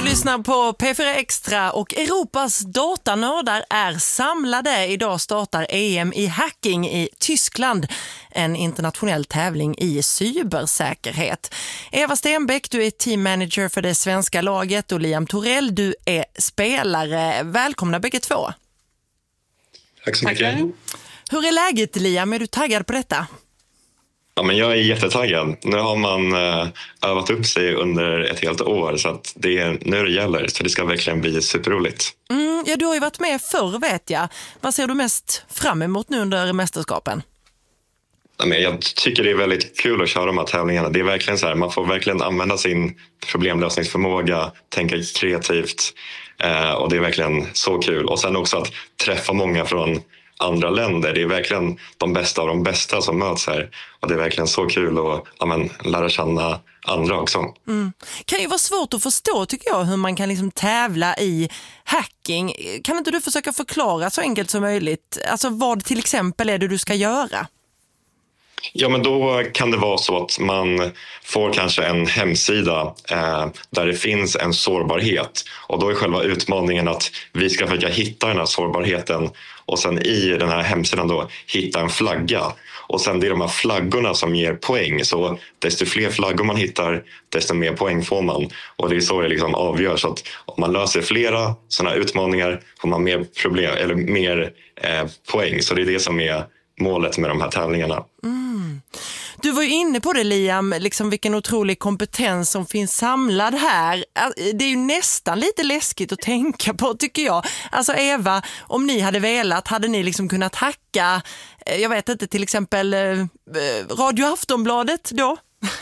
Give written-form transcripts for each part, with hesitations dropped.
lyssnar på P4 Extra och Europas datanördar är samlade. Idag startar EM i hacking i Tyskland, en internationell tävling i cybersäkerhet. Eva Stenbeck, du är teammanager för det svenska laget och Liam Torell, du är spelare. Välkomna bägge två. Tack så mycket. Hur är läget, Liam? Är du taggad på detta? Ja, men jag är jättetaggad. Nu har man övat upp sig under ett helt år så att nu det gäller. Så det ska verkligen bli superroligt. Ja, du har ju varit med förr, vet jag. Vad ser du mest fram emot nu under mästerskapen? Ja, men jag tycker det är väldigt kul att köra de här tävlingarna. Det är verkligen så här, man får verkligen använda sin problemlösningsförmåga, tänka kreativt. Och det är verkligen så kul. Och sen också att träffa många från andra länder. Det är verkligen de bästa av de bästa som möts här. Och det är verkligen så kul att lära känna andra också. Kan ju vara svårt att förstå, tycker jag, hur man kan liksom tävla i hacking. Kan inte du försöka förklara så enkelt som möjligt? Alltså vad till exempel är det du ska göra? Ja, men då kan det vara så att man får kanske en hemsida där det finns en sårbarhet. Och då är själva utmaningen att vi ska försöka hitta den här sårbarheten och sen i den här hemsidan då hitta en flagga. Och sen det är de här flaggorna som ger poäng. Så desto fler flaggor man hittar, desto mer poäng får man. Och det är så det liksom avgörs. Så att om man löser flera sådana utmaningar får man mer problem eller mer poäng. Så det är det som är målet med de här tävlingarna. Du var ju inne på det, Liam, liksom vilken otrolig kompetens som finns samlad här. Det är ju nästan lite läskigt att tänka på, tycker jag. Alltså Eva, om ni hade velat, hade ni liksom kunnat hacka, jag vet inte, till exempel Radio Aftonbladet då?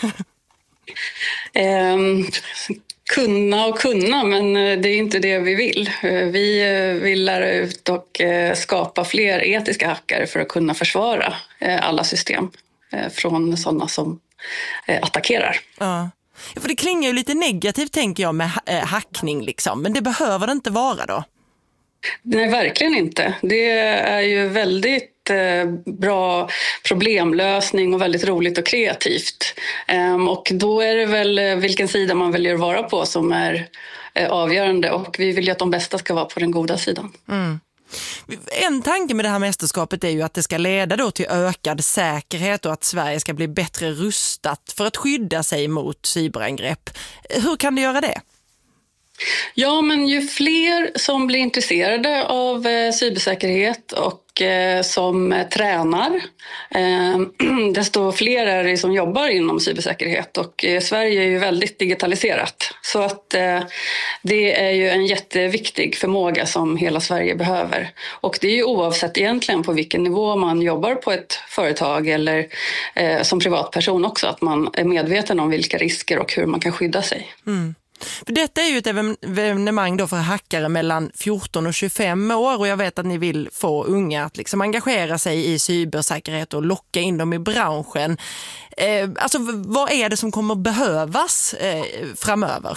Kunna, men det är inte det vi vill. Vi vill lära ut och skapa fler etiska hackare för att kunna försvara alla system från sådana som attackerar. Ja, för det klingar ju lite negativt, tänker jag, med hackning liksom. Men det behöver det inte vara då? Nej, verkligen inte. Det är ju väldigt bra problemlösning och väldigt roligt och kreativt. Och då är det väl vilken sida man väljer att vara på som är avgörande. Och vi vill ju att de bästa ska vara på den goda sidan. En tanke med det här mästerskapet är ju att det ska leda då till ökad säkerhet och att Sverige ska bli bättre rustat för att skydda sig mot cyberangrepp. Hur kan det göra det? Ja, men ju fler som blir intresserade av cybersäkerhet och som tränar, desto fler är det som jobbar inom cybersäkerhet. Och Sverige är ju väldigt digitaliserat. Så att det är ju en jätteviktig förmåga som hela Sverige behöver. Och det är ju oavsett egentligen på vilken nivå man jobbar på ett företag eller som privatperson också. Att man är medveten om vilka risker och hur man kan skydda sig. För detta är ju ett evenemang då för hackare mellan 14 och 25 år och jag vet att ni vill få unga att liksom engagera sig i cybersäkerhet och locka in dem i branschen. Alltså vad är det som kommer behövas framöver?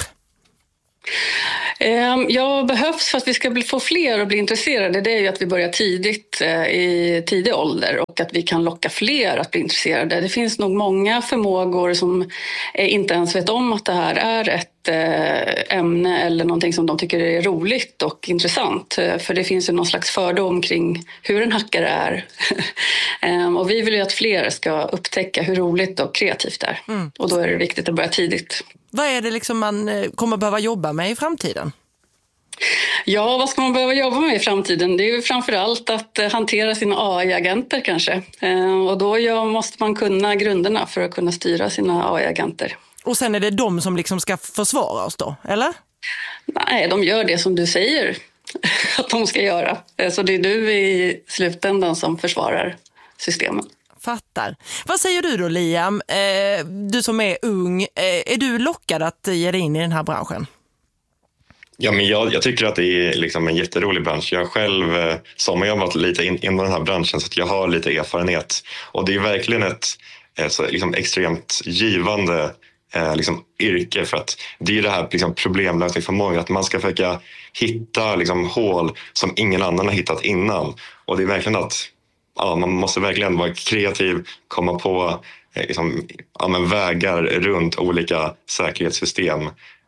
Ja, behövs för att vi ska få fler att bli intresserade. Det är ju att vi börjar tidigt i tidig ålder och att vi kan locka fler att bli intresserade. Det finns nog många förmågor som inte ens vet om att det här är ett ämne eller någonting som de tycker är roligt och intressant. För det finns ju någon slags fördom kring hur en hackare är. Och vi vill ju att fler ska upptäcka hur roligt och kreativt det är. Och då är det viktigt att börja tidigt. Vad är det liksom man kommer behöva jobba med i framtiden? Ja, vad ska man behöva jobba med i framtiden? Det är ju framförallt att hantera sina AI-agenter kanske. Och då måste man kunna grunderna för att kunna styra sina AI-agenter. Och sen är det de som liksom ska försvara oss då, eller? Nej, de gör det som du säger att de ska göra. Så det är du i slutändan som försvarar systemen. Fattar. Vad säger du då, Liam? Du som är ung, är du lockad att ge dig in i den här branschen? Ja, men jag tycker att det är liksom en jätterolig bransch. Jag själv sommarjobbat lite inom den här branschen så att jag har lite erfarenhet. Och det är verkligen ett liksom extremt givande liksom yrke för att det är det här liksom problemlösningsförmåga att man ska försöka hitta liksom hål som ingen annan har hittat innan. Och det är verkligen att man måste verkligen vara kreativ, komma på liksom, vägar runt olika säkerhetssystem.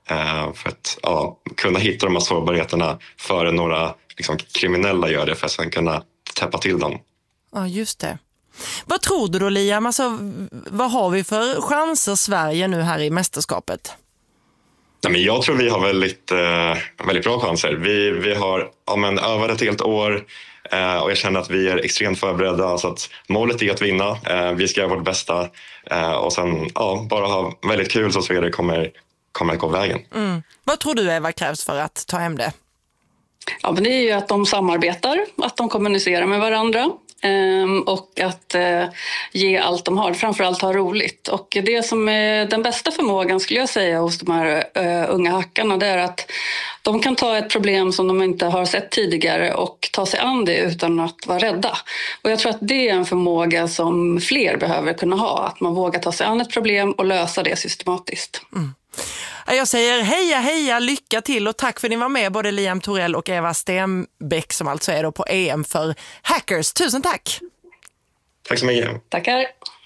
för att kunna hitta de här sårbarheterna före några liksom, kriminella gör det, för att sen kunna täppa till dem. Ja, just det. Vad tror du då, Liam? Alltså, vad har vi för chanser Sverige nu här i mästerskapet? Nej, men jag tror vi har väldigt bra chanser. Vi har övat ett helt år och jag känner att vi är extremt förberedda. Så att målet är att vinna. Vi ska göra vårt bästa och sen bara ha väldigt kul, så Sverige kommer att gå vägen. Vad tror du, Eva, krävs för att ta hem det? Ja, men det är ju att de samarbetar, att de kommunicerar med varandra. Och att ge allt de har, framförallt ha roligt. Och det som är den bästa förmågan, skulle jag säga, hos de här unga hackarna, det är att de kan ta ett problem som de inte har sett tidigare och ta sig an det utan att vara rädda. Och jag tror att det är en förmåga som fler behöver kunna ha, att man vågar ta sig an ett problem och lösa det systematiskt. Jag säger heja, lycka till och tack för att ni var med, både Liam Torell och Eva Stenbeck, som alltså är då på EM för Hackers. Tusen tack! Tack så mycket. Tackar!